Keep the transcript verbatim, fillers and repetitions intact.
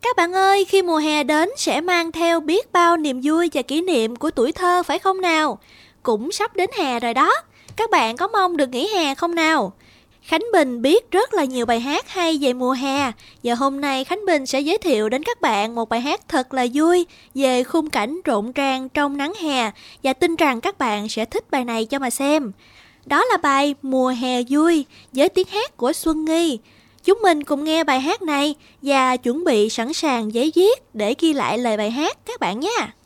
Các bạn ơi, khi mùa hè đến sẽ mang theo biết bao niềm vui và kỷ niệm của tuổi thơ phải không nào? Cũng sắp đến hè rồi đó. Các bạn có mong được nghỉ hè không nào? Khánh Bình biết rất là nhiều bài hát hay về mùa hè. Và hôm nay Khánh Bình sẽ giới thiệu đến các bạn một bài hát thật là vui về khung cảnh rộn ràng trong nắng hè. Và tin rằng các bạn sẽ thích bài này cho mà xem. Đó là bài Mùa hè vui với tiếng hát của Xuân Nghi. Chúng mình cùng nghe bài hát này và chuẩn bị sẵn sàng giấy viết để ghi lại lời bài hát các bạn nha.